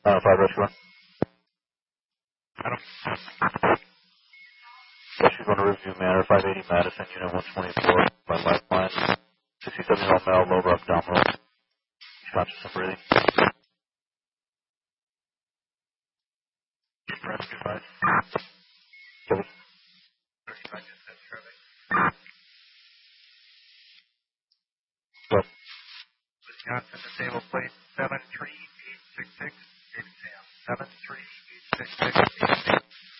5 Rescue 1. Rescue 1 to Riverview Manor, 580 Madison, Unit 124, by Lifeline. 67-year-old male, lower abdominal. He's conscious and breathing. Rescue 5. Copy. What? Wisconsin disabled plate 73866, David Sam. 73866, David Sam.